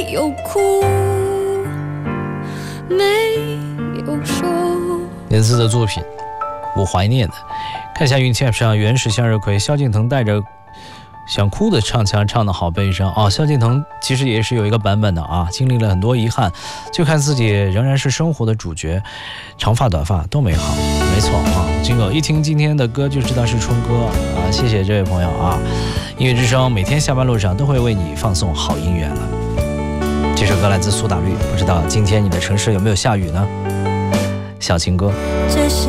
没有哭，没有说。 年次的作品，我怀念的。看一下云气 app 上原始向日葵，萧敬腾带着想哭的唱腔唱的好悲伤啊！萧敬腾其实也是有一个版本的啊，经历了很多遗憾，就看自己仍然是生活的主角，长发短发都美好，没错啊！这个一听今天的歌就知道是春歌啊！谢谢这位朋友啊！音乐之声每天下班路上都会为你放送好音乐了。这首歌来自苏打绿，不知道今天你的城市有没有下雨呢？小情歌。